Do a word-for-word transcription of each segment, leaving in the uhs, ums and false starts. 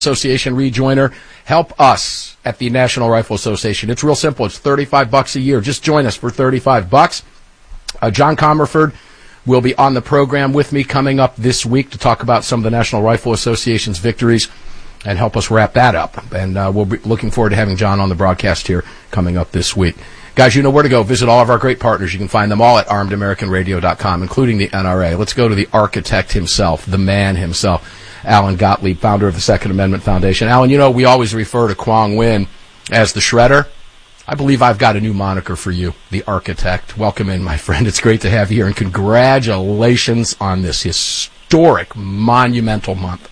Association rejoiner. Help us at the National Rifle Association. It's real simple. It's thirty-five bucks a year. Just join us for thirty-five bucks. Uh, John Comerford will be on the program with me coming up this week to talk about some of the National Rifle Association's victories and help us wrap that up. And uh, we'll be looking forward to having John on the broadcast here coming up this week. Guys, you know where to go. Visit all of our great partners. You can find them all at armed american radio dot com, including the N R A. Let's go to the architect himself, the man himself, Alan Gottlieb, founder of the Second Amendment Foundation. Alan, you know, we always refer to Quang Nguyen as the Shredder. I believe I've got a new moniker for you, the architect. Welcome in, my friend. It's great to have you here, and congratulations on this historic, monumental month.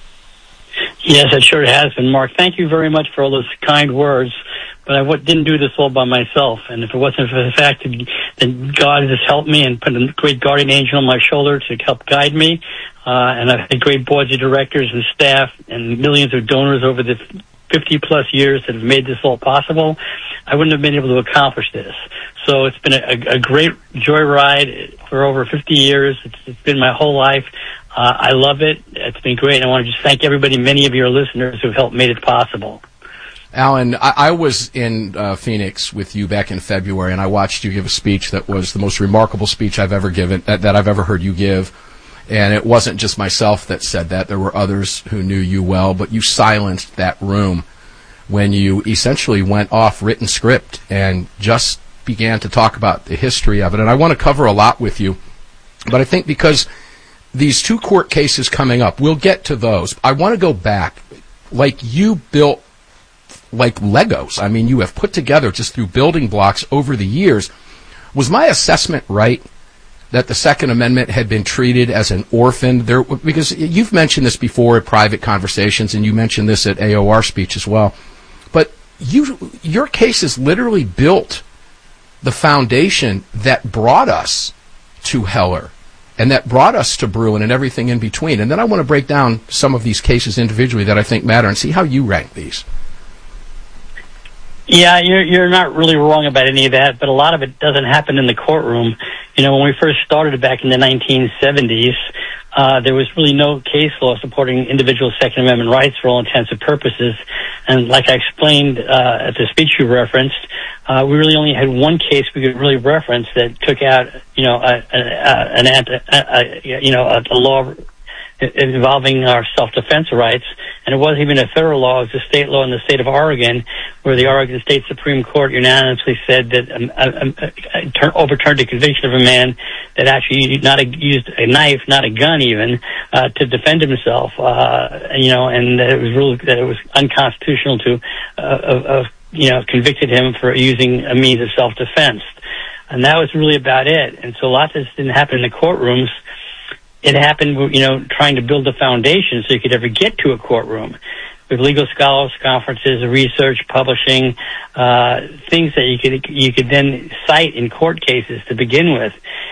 Yes, it sure has been, Mark. Thank you very much for all those kind words. But I w- didn't do this all by myself. And if it wasn't for the fact that, that God has helped me and put a great guardian angel on my shoulder to help guide me, uh, and I've had great boards of directors and staff and millions of donors over the fifty-plus years that have made this all possible, I wouldn't have been able to accomplish this. So it's been a, a great joyride for over fifty years. It's, it's been my whole life. Uh, I love it. It's been great. And I want to just thank everybody, many of your listeners who have helped made it possible. Alan, I, I was in uh, Phoenix with you back in February, and I watched you give a speech that was the most remarkable speech I've ever given, that, that I've ever heard you give. And it wasn't just myself that said that. There were others who knew you well, but you silenced that room when you essentially went off written script and just began to talk about the history of it. And I want to cover a lot with you, but I think because these two court cases coming up, we'll get to those. I want to go back. Like, you built like Legos. I mean, you have put together just through building blocks over the years. Was my assessment right that the Second Amendment had been treated as an orphan? There, because you've mentioned this before at private conversations, and you mentioned this at A O R speech as well. But you, your cases literally built the foundation that brought us to Heller and that brought us to Bruen and everything in between. And then I want to break down some of these cases individually that I think matter and see how you rank these. Yeah, you're you're not really wrong about any of that, but a lot of it doesn't happen in the courtroom. You know, when we first started back in the nineteen seventies, uh, there was really no case law supporting individual Second Amendment rights for all intents and purposes. And like I explained uh, at the speech you referenced, uh, we really only had one case we could really reference that took out, you know, a, a, a, an anti, a, a, you know, a, a law involving our self-defense rights, and it wasn't even a federal law, it was a state law in the state of Oregon, where the Oregon State Supreme Court unanimously said that um, uh, uh, turn, overturned a conviction of a man that actually not a, used a knife, not a gun even, uh, to defend himself, uh, you know, and that it was ruled that it was unconstitutional to, uh, uh, you know, convicted him for using a means of self-defense. And that was really about it. And so a lot of this didn't happen in the courtrooms. It happened, you know, trying to build a foundation so you could ever get to a courtroom with legal scholars, conferences, research, publishing, uh, things that you could you could then cite in court cases to begin with.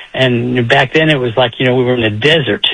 And back then it was like, you know, we were in a desert.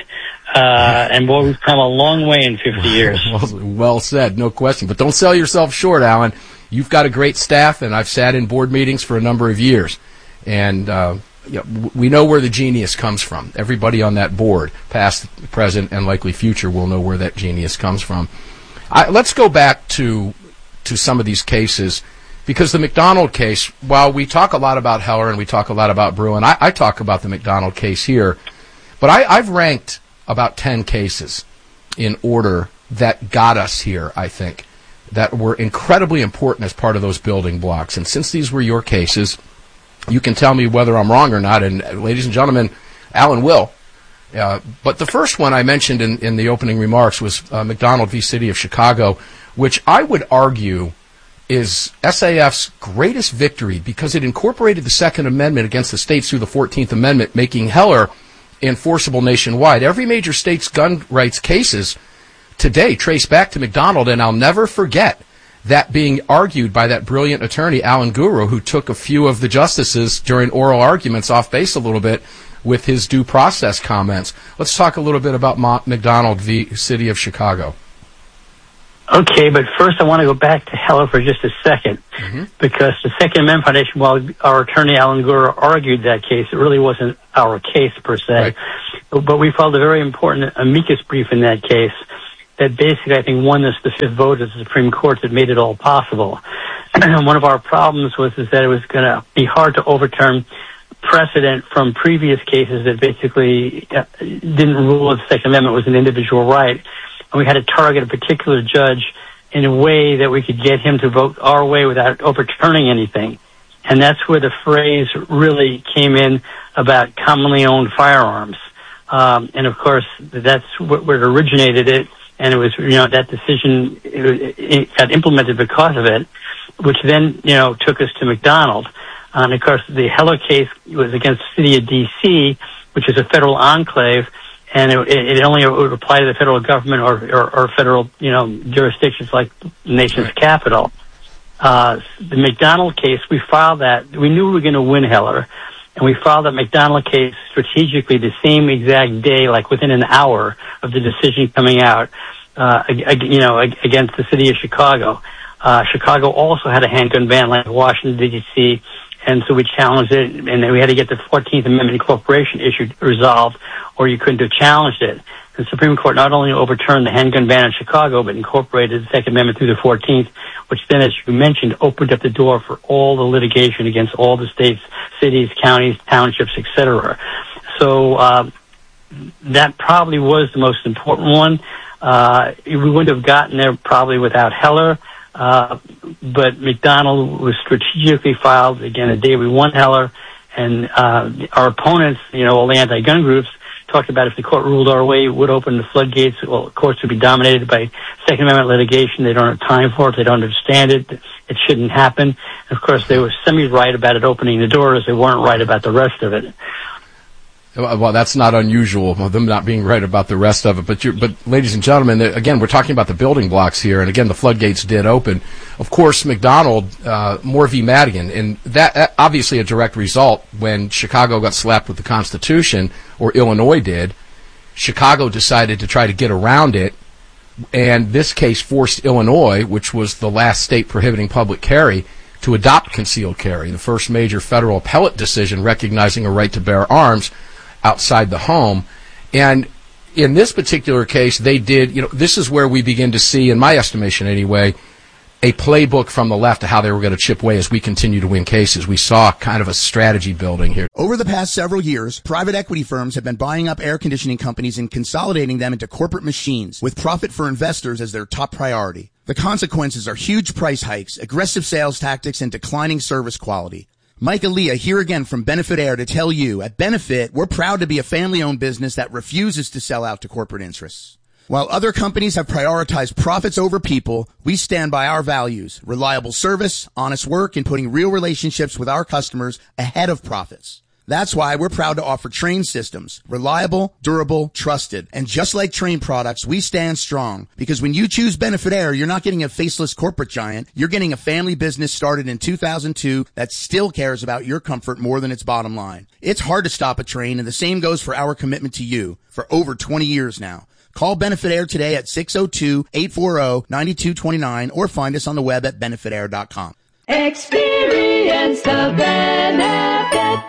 Uh, and boy, we've come a long way in fifty years. Well, well said, no question. But don't sell yourself short, Alan. You've got a great staff, and I've sat in board meetings for a number of years. And, uh, Yeah, we know where the genius comes from. Everybody on that board, past, present, and likely future, will know where that genius comes from. I, let's go back to to some of these cases, because the McDonald case, while we talk a lot about Heller and we talk a lot about Bruen, I, I talk about the McDonald case here, but I, I've ranked about ten cases in order that got us here, I think, that were incredibly important as part of those building blocks. And since these were your cases, you can tell me whether I'm wrong or not, and uh, ladies and gentlemen, Alan will. Uh, but the first one I mentioned in, in the opening remarks was uh, McDonald v. City of Chicago, which I would argue is S A F's greatest victory because it incorporated the Second Amendment against the states through the fourteenth Amendment, making Heller enforceable nationwide. Every major state's gun rights cases today trace back to McDonald, and I'll never forget that being argued by that brilliant attorney, Alan Guru, who took a few of the justices during oral arguments off base a little bit with his due process comments. Let's talk a little bit about Mo- McDonald v. City of Chicago. Okay, but first I want to go back to Heller for just a second, mm-hmm. because the Second Amendment Foundation, while our attorney Alan Guru argued that case, it really wasn't our case per se. Right. But we filed a very important amicus brief in that case that basically, I think, won us the fifth vote of the Supreme Court that made it all possible. One of our problems was is that it was going to be hard to overturn precedent from previous cases that basically uh, didn't rule that the Second Amendment was an individual right. And we had to target a particular judge in a way that we could get him to vote our way without overturning anything. And that's where the phrase really came in about commonly owned firearms. Um, and of course, that's where it originated it. And it was, you know, that decision it, it got implemented because of it, which then, you know, took us to McDonald. Uh, and of course, the Heller case was against the city of D C, which is a federal enclave, and it, it only would apply to the federal government or, or, or federal, you know, jurisdictions like the nation's right. capital. Uh, the McDonald case, we filed that. We knew we were going to win Heller, and we filed that McDonald case strategically the same exact day, like within an hour of the decision coming out, uh, you know, against the city of Chicago. Uh, Chicago also had a handgun ban like Washington, D C, and so we challenged it, and then we had to get the fourteenth Amendment incorporation issue resolved, or you couldn't have challenged it. The Supreme Court not only overturned the handgun ban in Chicago, but incorporated the Second Amendment through the fourteenth, which then, as you mentioned, opened up the door for all the litigation against all the states, cities, counties, townships, et cetera. So uh, that probably was the most important one. Uh, we wouldn't have gotten there probably without Heller. Uh, but McDonald was strategically filed, again, a day we won Heller, and uh, our opponents, you know, all the anti-gun groups, talked about if the court ruled our way, it would open the floodgates. Well, courts would be dominated by Second Amendment litigation. They don't have time for it. They don't understand it. It shouldn't happen. And of course, they were semi-right about it opening the doors. They weren't right about the rest of it. Well, that's not unusual, them not being right about the rest of it. But, you're, but ladies and gentlemen, again, we're talking about the building blocks here. And again, the floodgates did open. Of course, McDonald, uh, Moore v. Madigan, and that, that obviously a direct result when Chicago got slapped with the Constitution, or Illinois did. Chicago decided to try to get around it. And this case forced Illinois, which was the last state prohibiting public carry, to adopt concealed carry, the first major federal appellate decision recognizing a right to bear arms outside the home. And in this particular case, they did, you know, this is where we begin to see, in my estimation anyway, a playbook from the left of how they were going to chip away as we continue to win cases. We saw kind of a strategy building here. Over the past several years, private equity firms have been buying up air conditioning companies and consolidating them into corporate machines with profit for investors as their top priority. The consequences are huge price hikes, aggressive sales tactics, and declining service quality. Mike Aaliyah here again from Benefit Air to tell you, at Benefit, we're proud to be a family-owned business that refuses to sell out to corporate interests. While other companies have prioritized profits over people, we stand by our values, reliable service, honest work, and putting real relationships with our customers ahead of profits. That's why we're proud to offer Trane systems, reliable, durable, trusted. And just like Trane products, we stand strong. Because when you choose Benefit Air, you're not getting a faceless corporate giant. You're getting a family business started in two thousand two that still cares about your comfort more than its bottom line. It's hard to stop a Trane, and the same goes for our commitment to you for over twenty years now. Call Benefit Air today at six oh two, eight four oh, nine two two nine or find us on the web at benefit air dot com. Experience the benefit.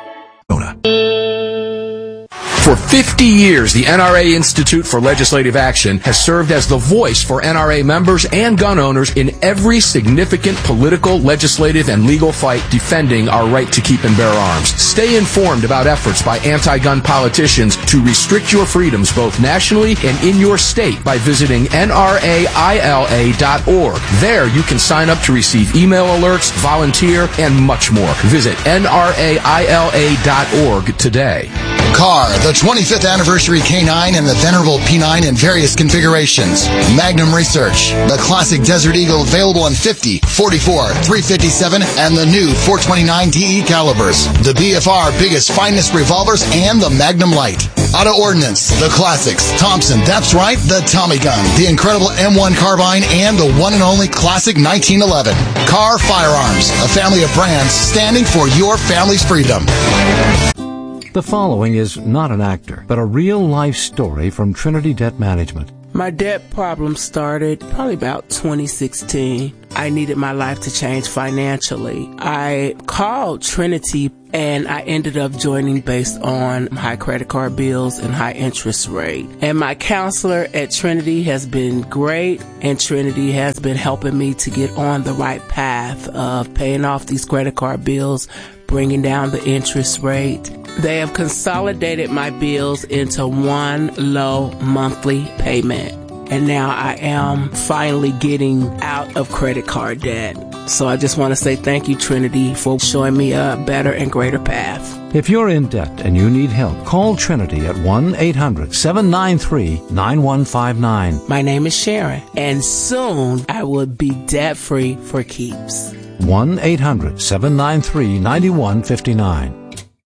For fifty years, the N R A Institute for Legislative Action has served as the voice for N R A members and gun owners in every significant political, legislative, and legal fight defending our right to keep and bear arms. Stay informed about efforts by anti-gun politicians to restrict your freedoms both nationally and in your state by visiting N R A I L A dot org. There, you can sign up to receive email alerts, volunteer, and much more. Visit N R A I L A dot org today. Car, the twenty-fifth anniversary K nine and the venerable P nine in various configurations. Magnum Research, the classic Desert Eagle available in fifty, forty-four, three fifty-seven, and the new four twenty-nine D E calibers. The B F R biggest, finest revolvers and the Magnum Light. Auto Ordnance, the classics. Thompson, that's right, the Tommy gun, the incredible M one carbine, and the one and only classic nineteen eleven. Car Firearms, a family of brands standing for your family's freedom. The following is not an actor, but a real-life story from Trinity Debt Management. My debt problem started probably about twenty sixteen. I needed my life to change financially. I called Trinity and I ended up joining based on high credit card bills and high interest rate. And my counselor at Trinity has been great, and Trinity has been helping me to get on the right path of paying off these credit card bills, bringing down the interest rate. They have consolidated my bills into one low monthly payment. And now I am finally getting out of credit card debt. So I just want to say thank you, Trinity, for showing me a better and greater path. If you're in debt and you need help, call Trinity at one eight hundred seven nine three nine one five nine. My name is Sharon, and soon I will be debt-free for keeps. one eight hundred seven nine three nine one five nine.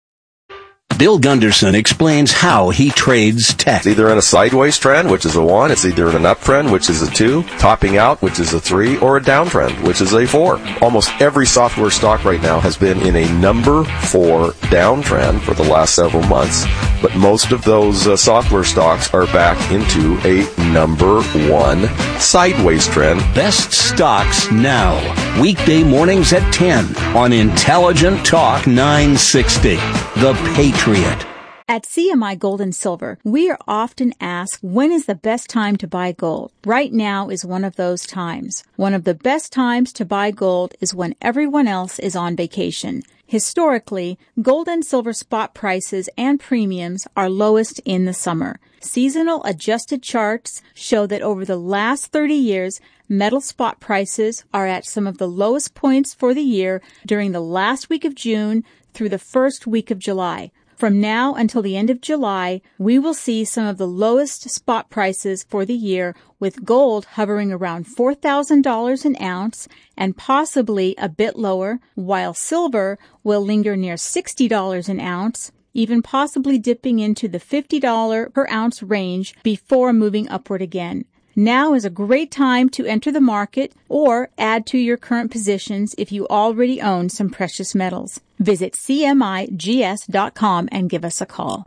Bill Gunderson explains how he trades tech. It's either in a sideways trend, which is a one. It's either in an uptrend, which is a two. Topping out, which is a three. Or a downtrend, which is a four. Almost every software stock right now has been in a number four downtrend for the last several months. But most of those uh, software stocks are back into a number one sideways trend. Best stocks now. Weekday mornings at ten on Intelligent Talk nine sixty. The Patriot. At C M I Gold and Silver, we are often asked, when is the best time to buy gold? Right now is one of those times. One of the best times to buy gold is when everyone else is on vacation. Historically, gold and silver spot prices and premiums are lowest in the summer. Seasonal adjusted charts show that over the last thirty years, metal spot prices are at some of the lowest points for the year during the last week of June through the first week of July. From now until the end of July, we will see some of the lowest spot prices for the year, with gold hovering around four thousand dollars an ounce and possibly a bit lower, while silver will linger near sixty dollars an ounce, even possibly dipping into the fifty dollars per ounce range before moving upward again. Now is a great time to enter the market or add to your current positions if you already own some precious metals. Visit C M I G S dot com and give us a call.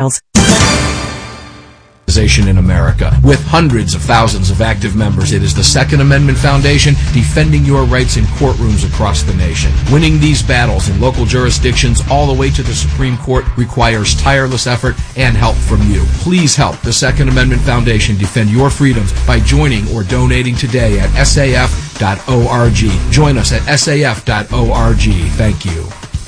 In America. With hundreds of thousands of active members, it is the Second Amendment Foundation defending your rights in courtrooms across the nation. Winning these battles in local jurisdictions all the way to the Supreme Court requires tireless effort and help from you. Please help the Second Amendment Foundation defend your freedoms by joining or donating today at S A F dot org. Join us at S A F dot org. Thank you.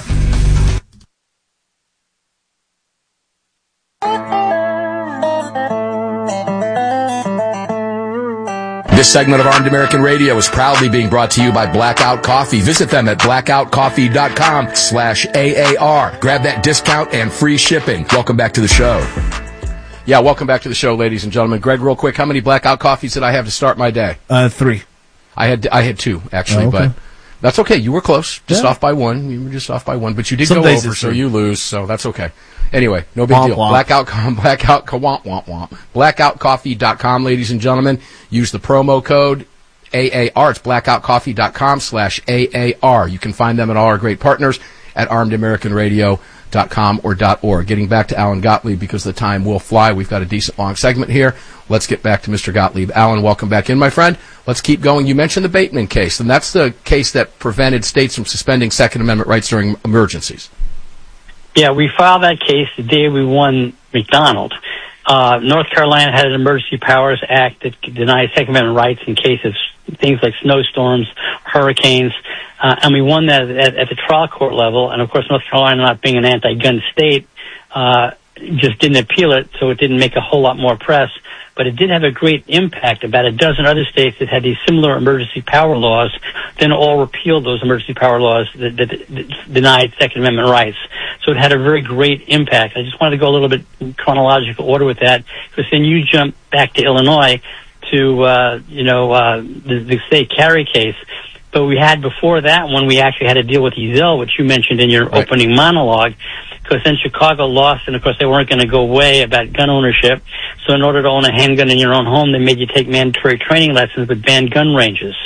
This segment of Armed American Radio is proudly being brought to you by Blackout Coffee. Visit them at blackout coffee dot com slash A A R. Grab that discount and free shipping. Welcome back to the show. Yeah, welcome back to the show, ladies and gentlemen. Greg, real quick, how many Blackout Coffees did I have to start my day? Uh, three. I had I had two, actually, oh, okay. But that's okay. You were close. Just yeah. off by one. You were just off by one. But you did Some go over, so you lose, so that's okay. Anyway, no big womp deal. Womp. Blackout, blackout, womp, womp, womp. blackout coffee dot com, ladies and gentlemen. Use the promo code A A R. It's blackout coffee dot com slash A A R. You can find them and all our great partners at armed american radio dot com or .org. Getting back to Alan Gottlieb, because the time will fly. We've got a decent long segment here. Let's get back to Mister Gottlieb. Alan, welcome back in, my friend. Let's keep going. You mentioned the Bateman case, and that's the case that prevented states from suspending Second Amendment rights during emergencies. Yeah, we filed that case the day we won McDonald. Uh, North Carolina had an Emergency Powers Act that denied Second Amendment rights in case of things like snowstorms, hurricanes, uh, and we won that at, at the trial court level. And, of course, North Carolina, not being an anti-gun state, uh, just didn't appeal it, so it didn't make a whole lot more press. But it did have a great impact. About a dozen other states that had these similar emergency power laws then all repealed those emergency power laws that, that, that denied Second Amendment rights. So it had a very great impact. I just wanted to go a little bit in chronological order with that, because then you jump back to Illinois to, uh, you know, uh, the, the state carry case. But we had before that one, we actually had to deal with Ezell, which you mentioned in your right. opening monologue, because then Chicago lost, and of course they weren't going to go away about gun ownership. So in order to own a handgun in your own home, they made you take mandatory training lessons with banned gun ranges.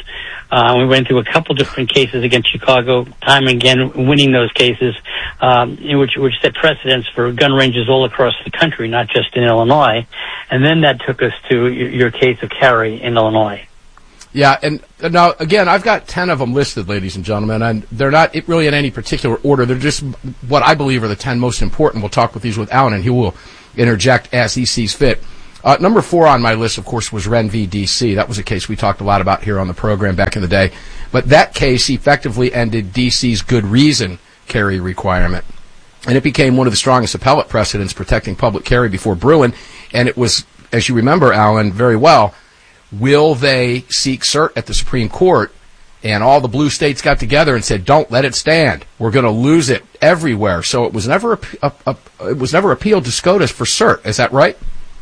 Uh, we went through a couple different cases against Chicago, time and again winning those cases, um, in which, which set precedents for gun ranges all across the country, not just in Illinois. And then that took us to your, your case of Cary in Illinois. Yeah, and now, again, I've got ten of them listed, ladies and gentlemen, and they're not really in any particular order. They're just what I believe are the ten most important. We'll talk with these with Alan, and he will interject as he sees fit. Uh, number four on my list, of course, was Wren v. D C. That was a case we talked a lot about here on the program back in the day. But that case effectively ended D C's good reason carry requirement. And it became one of the strongest appellate precedents protecting public carry before Bruen. And it was, as you remember, Alan, very well, will they seek cert at the Supreme Court? And all the blue states got together and said, "Don't let it stand. We're going to lose it everywhere." So it was never a, a, a, it was never appealed to SCOTUS for cert. Is that right?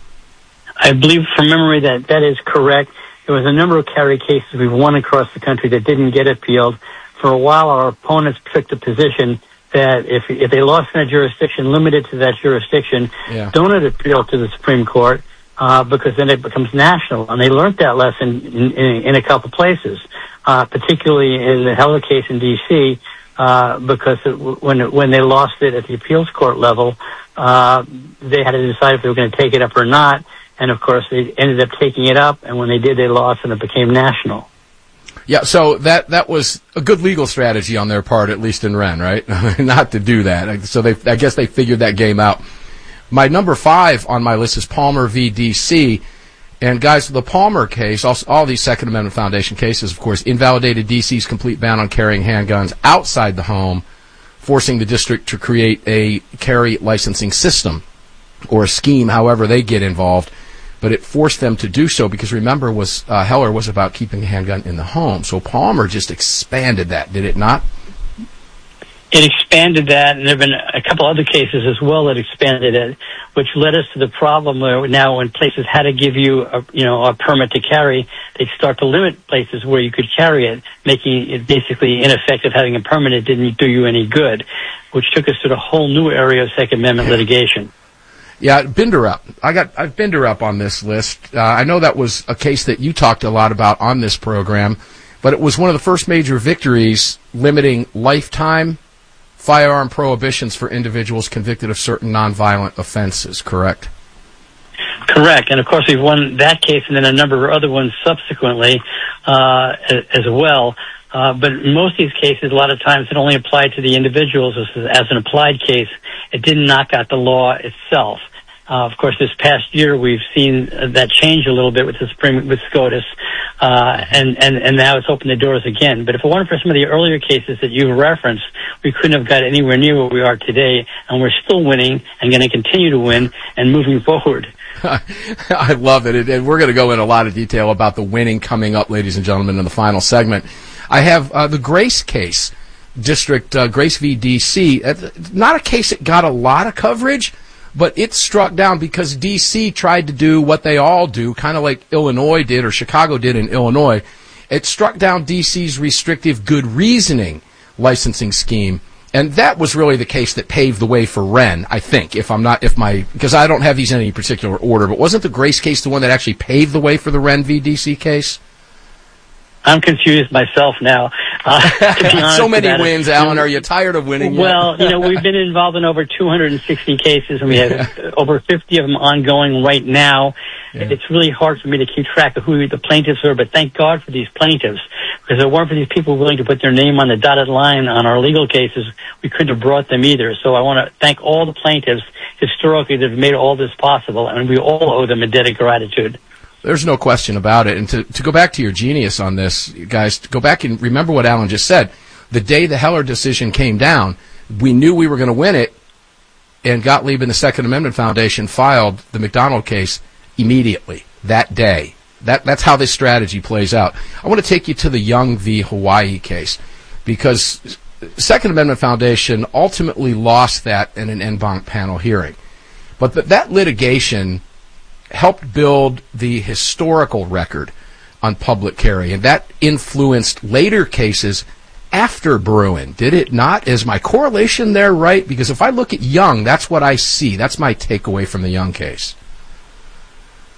I believe from memory that that is correct. There was a number of carry cases we've won across the country that didn't get appealed. For a while, our opponents took the position that if if they lost in a jurisdiction, limited to that jurisdiction, yeah. don't appeal to the Supreme Court. Uh, because then it becomes national, and they learned that lesson in, in, in a couple places, uh, particularly in the Heller case in D C, uh, because it, when it, when they lost it at the appeals court level, uh, they had to decide if they were going to take it up or not, and of course they ended up taking it up, and when they did, they lost, and it became national. Yeah, so that that was a good legal strategy on their part, at least in Wren, right? Not to do that. So they, I guess they figured that game out. My number five on my list is Palmer v. D C. And, guys, the Palmer case, all, all these Second Amendment Foundation cases, of course, invalidated D C's complete ban on carrying handguns outside the home, forcing the district to create a carry licensing system or a scheme, however they get involved. But it forced them to do so because, remember, was uh, Heller was about keeping a handgun in the home. So Palmer just expanded that, did it not? It expanded that, and there have been a couple other cases as well that expanded it, which led us to the problem where now when places had to give you a, you know, a permit to carry, they start to limit places where you could carry it, making it basically ineffective. Having a permit didn't do you any good, which took us to the whole new area of Second Amendment litigation. Yeah, Binderup. I got I've Binderup on this list. Uh, I know that was a case that you talked a lot about on this program, but it was one of the first major victories limiting lifetime firearm prohibitions for individuals convicted of certain nonviolent offenses, correct? Correct. And, of course, we've won that case and then a number of other ones subsequently uh, as well. Uh, but in most of these cases, a lot of times it only applied to the individuals as, as an applied case. It didn't knock out the law itself. Uh, of course, this past year we've seen uh, that change a little bit with the Supreme, with SCOTUS, uh, and, and, and now it's opened the doors again. But if it weren't for some of the earlier cases that you referenced, we couldn't have got anywhere near where we are today, and we're still winning and going to continue to win and moving forward. I love it, and we're going to go in a lot of detail about the winning coming up, ladies and gentlemen, in the final segment. I have uh, the Grace case, District uh, Grace v. D C. Uh, not a case that got a lot of coverage, but it struck down because D C tried to do what they all do, kind of like Illinois did or Chicago did in Illinois. It struck down D C's restrictive good reasoning licensing scheme, and that was really the case that paved the way for Wren, I think, if I'm not, if my, because I don't have these in any particular order, but wasn't the Grace case the one that actually paved the way for the Wren v. D C case? I'm confused myself now. Uh, to be honest so many wins, it. Alan. Are you tired of winning? Well, you know, we've been involved in over two hundred sixty cases, and we have yeah. over fifty of them ongoing right now. Yeah. It's really hard for me to keep track of who the plaintiffs are, but thank God for these plaintiffs, because if it weren't for these people willing to put their name on the dotted line on our legal cases, we couldn't have brought them either. So I want to thank all the plaintiffs historically that have made all this possible, and we all owe them a debt of gratitude. There's no question about it. And to, to go back to your genius on this, guys, to go back and remember what Alan just said. The day the Heller decision came down, we knew we were going to win it, and Gottlieb and the Second Amendment Foundation filed the McDonald case immediately, that day. That, that's how this strategy plays out. I want to take you to the Young v. Hawaii case, because Second Amendment Foundation ultimately lost that in an en banc panel hearing. But th- that litigation helped build the historical record on public carry, and that influenced later cases after Bruen, did it not? Is my correlation there right? Because if I look at Young, that's what I see. That's my takeaway from the Young case.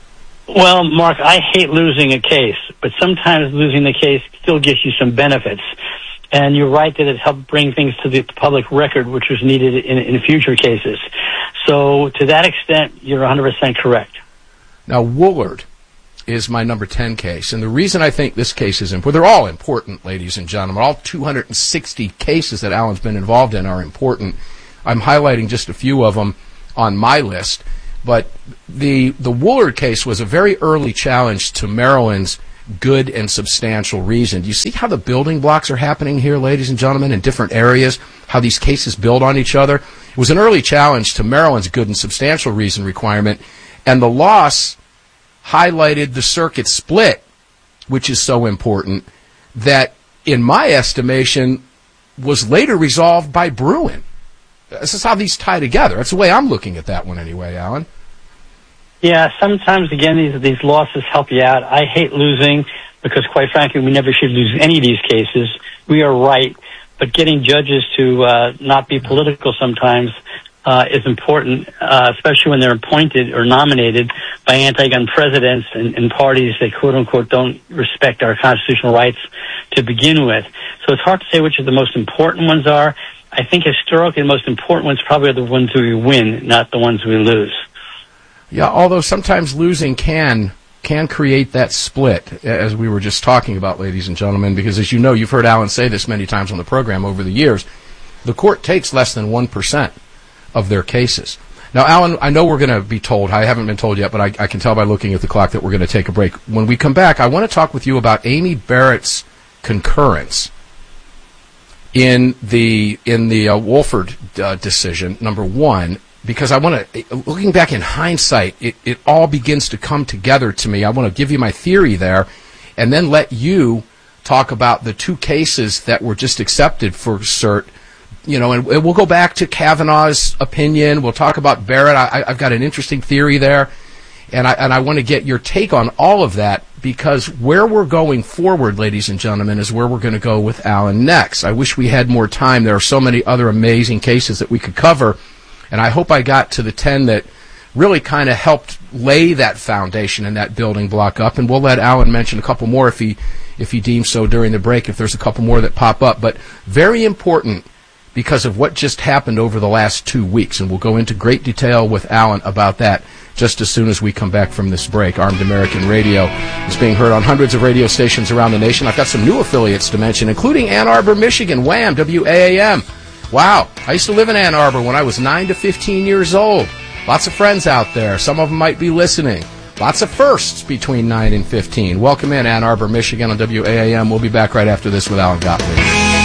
Well, Mark, I hate losing a case, but sometimes losing the case still gives you some benefits. And you're right that it helped bring things to the public record, which was needed in, in future cases. So to that extent, you're one hundred percent correct. Now, Woolard is my number ten case. And the reason I think this case is important, they're all important, ladies and gentlemen. All two hundred sixty cases that Alan's been involved in are important. I'm highlighting just a few of them on my list. But the the Woolard case was a very early challenge to Maryland's good and substantial reason. Do you see how the building blocks are happening here, ladies and gentlemen, in different areas, how these cases build on each other? It was an early challenge to Maryland's good and substantial reason requirement, and the loss highlighted the circuit split, which is so important, that, in my estimation, was later resolved by Bruen. This is how these tie together. That's the way I'm looking at that one anyway, Alan. Yeah, sometimes, again, these these losses help you out. I hate losing because, quite frankly, we never should lose any of these cases. We are right, but getting judges to uh, not be political sometimes uh, is important, uh, especially when they're appointed or nominated by anti-gun presidents and, and parties that, quote-unquote, don't respect our constitutional rights to begin with. So it's hard to say which of the most important ones are. I think historically the most important ones probably are the ones we win, not the ones we lose. Yeah, although sometimes losing can can create that split, as we were just talking about, ladies and gentlemen, because as you know, you've heard Alan say this many times on the program over the years, the court takes less than one percent of their cases. Now, Alan, I know we're going to be told, I haven't been told yet, but I, I can tell by looking at the clock that we're going to take a break. When we come back, I want to talk with you about Amy Barrett's concurrence in the in the uh, Wolford uh, decision, number one, because I want to, looking back in hindsight, it, it all begins to come together to me. I want to give you my theory there and then let you talk about the two cases that were just accepted for cert, you know, and, and we'll go back to Kavanaugh's opinion. We'll talk about Barrett. I, I've got an interesting theory there, and I, and I want to get your take on all of that, because where we're going forward, ladies and gentlemen, is where we're going to go with Alan next. I wish we had more time. There are so many other amazing cases that we could cover. And I hope I got to the ten that really kind of helped lay that foundation and that building block up. And we'll let Alan mention a couple more if he if he deems so during the break, if there's a couple more that pop up. But very important because of what just happened over the last two weeks. And we'll go into great detail with Alan about that just as soon as we come back from this break. Armed American Radio is being heard on hundreds of radio stations around the nation. I've got some new affiliates to mention, including Ann Arbor, Michigan, Wham, W A A M. Wow, I used to live in Ann Arbor when I was nine to fifteen years old. Lots of friends out there. Some of them might be listening. Lots of firsts between nine and fifteen. Welcome in, Ann Arbor, Michigan on W A A M. We'll be back right after this with Alan Gottlieb.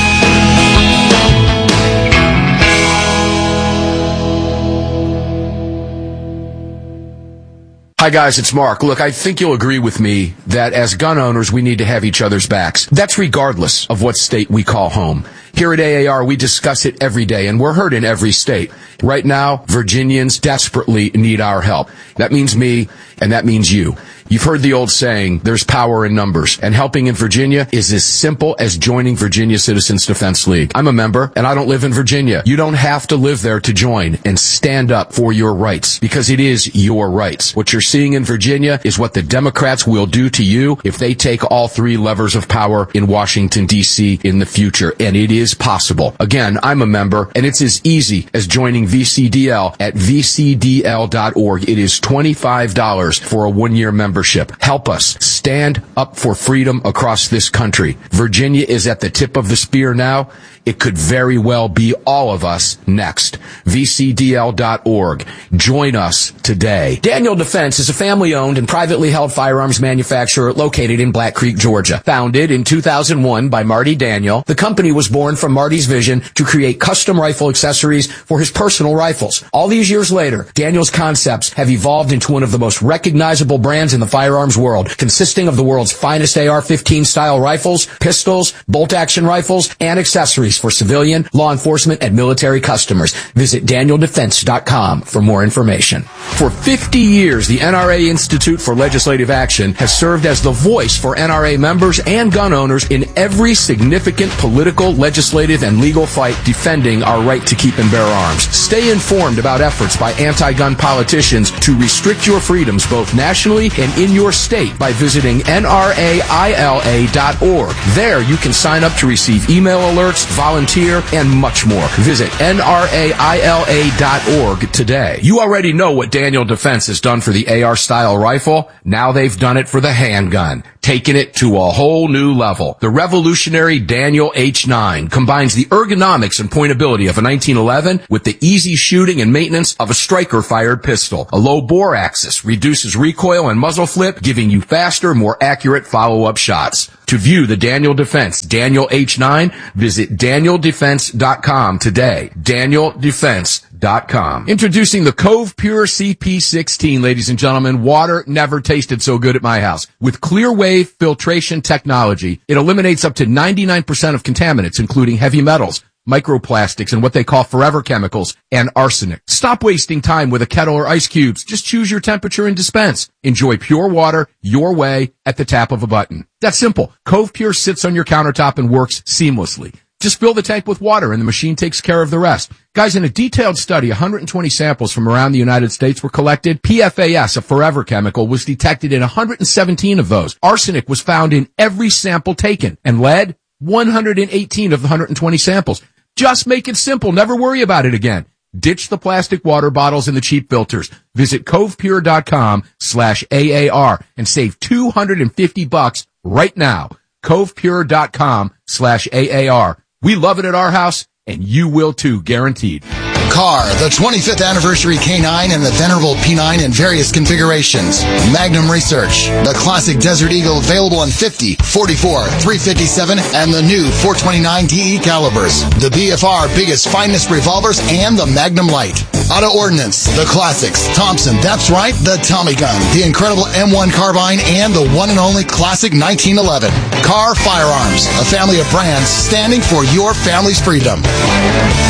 Hi, guys, it's Mark. Look, I think you'll agree with me that as gun owners, we need to have each other's backs. That's regardless of what state we call home. Here at A A R, we discuss it every day, and we're heard in every state. Right now, Virginians desperately need our help. That means me, and that means you. You've heard the old saying, there's power in numbers, and helping in Virginia is as simple as joining Virginia Citizens Defense League. I'm a member, and I don't live in Virginia. You don't have to live there to join and stand up for your rights, because it is your rights. What you're seeing in Virginia is what the Democrats will do to you if they take all three levers of power in Washington, D C in the future, and it is possible. Again, I'm a member, and it's as easy as joining V C D L at V C D L dot org. It is twenty-five dollars for a one-year membership. Help us stand up for freedom across this country. Virginia is at the tip of the spear now. It could very well be all of us next. V C D L dot org. Join us today. Daniel Defense is a family-owned and privately held firearms manufacturer located in Black Creek, Georgia. Founded in two thousand one by Marty Daniel, the company was born from Marty's vision to create custom rifle accessories for his personal rifles. All these years later, Daniel's concepts have evolved into one of the most recognizable brands in the firearms world, consisting of the world's finest A R fifteen style rifles, pistols, bolt-action rifles, and accessories for civilian, law enforcement, and military customers. Visit Daniel Defense dot com for more information. For fifty years, the N R A Institute for Legislative Action has served as the voice for N R A members and gun owners in every significant political, legislative, and legal fight defending our right to keep and bear arms. Stay informed about efforts by anti-gun politicians to restrict your freedoms both nationally and in your state by visiting N R A I L A dot org. There you can sign up to receive email alerts, volunteer, and much more. Visit N R A I L A dot org today. You already know what Daniel Defense has done for the A R-style rifle. Now they've done it for the handgun, taking it to a whole new level. The revolutionary Daniel H nine combines the ergonomics and pointability of a nineteen eleven with the easy shooting and maintenance of a striker-fired pistol. A low bore axis reduces recoil and muzzle flip, giving you faster, more accurate follow-up shots. To view the Daniel Defense Daniel H nine, visit daniel defense dot com today. daniel defense dot com. Introducing the Cove Pure C P sixteen, ladies and gentlemen. Water never tasted so good at my house. With clear wave filtration technology, it eliminates up to ninety-nine percent of contaminants, including heavy metals, microplastics, and what they call forever chemicals, and arsenic. Stop wasting time with a kettle or ice cubes. Just choose your temperature and dispense. Enjoy pure water your way at the tap of a button. That's simple. Cove Pure sits on your countertop and works seamlessly. Just fill the tank with water and the machine takes care of the rest. Guys, in a detailed study, one hundred twenty samples from around the United States were collected. P F A S, a forever chemical, was detected in one hundred seventeen of those. Arsenic was found in every sample taken. And lead, one hundred eighteen of the one hundred twenty samples. Just make it simple. Never worry about it again. Ditch the plastic water bottles and the cheap filters. Visit covepure.com slash AAR and save two hundred fifty bucks right now. covepure.com slash AAR. We love it at our house, and you will too, guaranteed. Car, the twenty-fifth anniversary K nine and the venerable P nine in various configurations. Magnum Research, the classic Desert Eagle available in fifty, forty-four, three fifty-seven, and the new four twenty-nine D E calibers. The B F R biggest finest revolvers and the Magnum Light. Auto Ordnance, the classics. Thompson, that's right, the Tommy gun, the incredible M one carbine, and the one and only classic nineteen eleven. Car Firearms, a family of brands standing for your family's freedom.